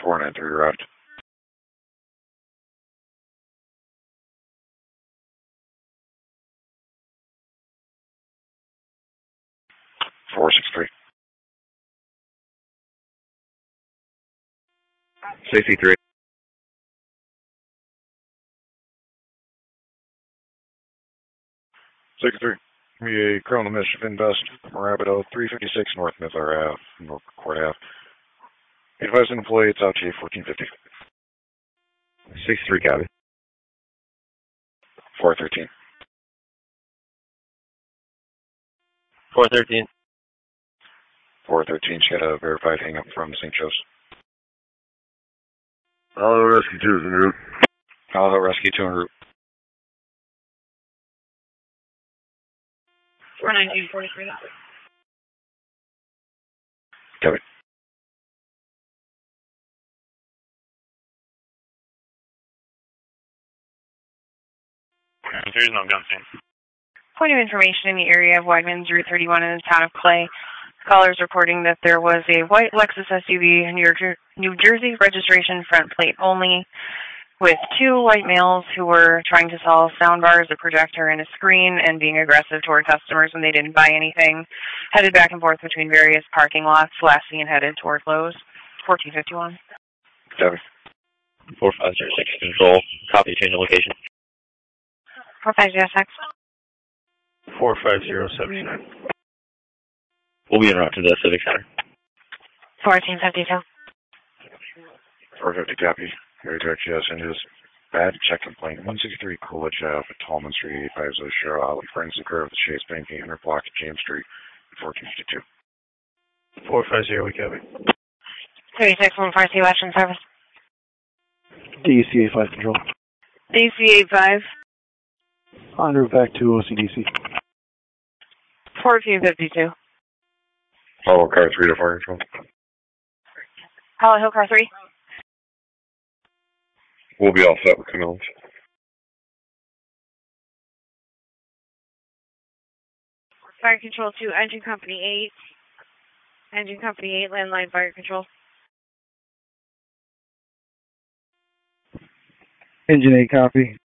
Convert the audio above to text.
493 arrived. Four six three. Safety 3. 63. We criminal mischief invest. Rapido 356 North Midler Ave, North Court Ave. Advise an employee, it's out to you 1450. 63 copy. 413. 413. 413, she had a verified hang up from St. Joe's. Allo Rescue 2 is en route. Allo Rescue 2 en route. 419-43. Copy. There's no gun scene. Point of information in the area of Weidman's Route 31 in the town of Clay. Callers reporting that there was a white Lexus SUV, New Jersey registration, front plate only, with two white males who were trying to sell sound bars, a projector, and a screen, and being aggressive toward customers when they didn't buy anything. Headed back and forth between various parking lots, last seen headed toward Lowe's. 1451. Copy. 4506 control. Copy, change of location. 4506. 45079. We'll be en route to the Civic Center. 1452. 450 copy. Very direct, yes, and his bad check complaint. 163 Coolidge Ave, Tallman Street, 850 Cheryl Alley, Forensic Curve, the Chase Bank, 800 block of James Street, 1452. 450, we copy. 3614 Action Service. DEC 85 control. DC 85. En route back to OCDC. 1452. Follow car 3 to fire control. Hollow Hill Car 3. We'll be all set with Camillus. Fire Control 2, Engine Company 8. Engine Company 8, landline fire control. Engine 8 copy.